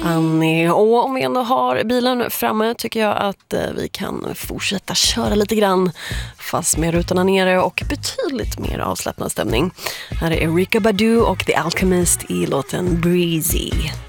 Annie, och om vi ändå har bilen framme tycker jag att vi kan fortsätta köra lite grann fast med rutorna nere och betydligt mer avslappnad stämning. Här är Erykah Badu och The Alchemist i låten Breezy.